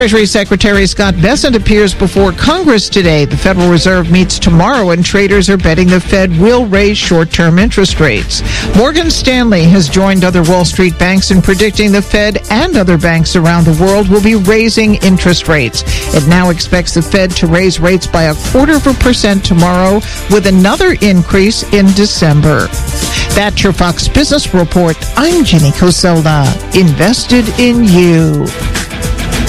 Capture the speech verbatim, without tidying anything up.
Treasury Secretary Scott Bessent appears before Congress today. The Federal Reserve meets tomorrow, and traders are betting the Fed will raise short-term interest rates. Morgan Stanley has joined other Wall Street banks in predicting the Fed and other banks around the world will be raising interest rates. It now expects the Fed to raise rates by a quarter of a percent tomorrow, with another increase in December. That's your Fox Business Report. I'm Ginny Coselda. Invested in you.